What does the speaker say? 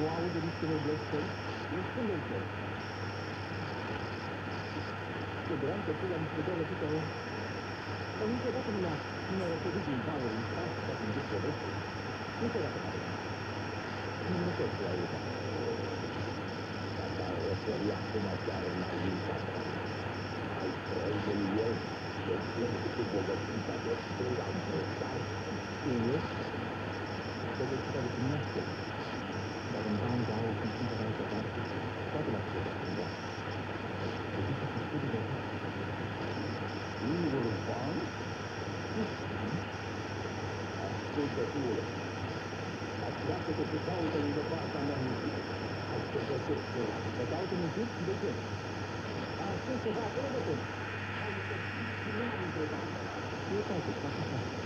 aude riscele blestări, răspunde-l tot. Ce doream că tu l-am discutat de câte ori. Dar niciodată nu mi-a răpădit din valul în stat, ca să-mi duc poveste. Niciodată n-a venit. Nu tot să aud. Dar răsări acum chiar n-ai uitat. Ai 3 milioni de timp cu bogățita de stâl am prestat. Eu? Bogățita de cunoaște. Dar în bani au când sunt de la altă parte, toate la ce răspundea. Există cu studii de zi. Singurul ban? Ascultă, fiule. Așteaptă-te să caută lângă partea mea muzică. Ai să găsesc ăla. Să caută muzică? De ce? Aștept ceva acolo de cum? Hai să nu am întrebat. Ce faceți? Fac așa.